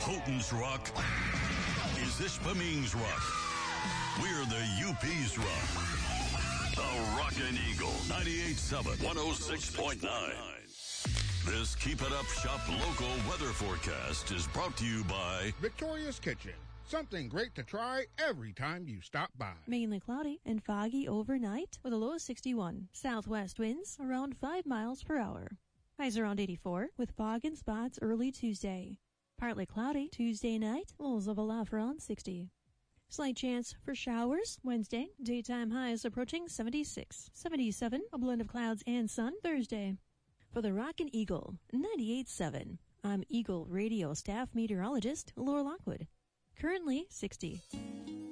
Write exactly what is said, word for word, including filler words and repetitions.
Houghton's Rock is Ishpeming's Rock. We're the U P's Rock. The Rockin' Eagle, ninety-eight point seven, one oh six point nine. This Keep It Up Shop local weather forecast is brought to you by Victoria's Kitchen. Something great to try every time you stop by. Mainly cloudy and foggy overnight with a low of sixty-one. Southwest winds around five miles per hour. Highs around eighty-four with fog in spots early Tuesday. Partly cloudy Tuesday night, lows of a low around sixty. Slight chance for showers Wednesday. Daytime highs approaching seventy-six. seventy-seven, a blend of clouds and sun Thursday. For the Rockin' Eagle, ninety-eight point seven. I'm Eagle Radio staff meteorologist Laura Lockwood. Currently sixty.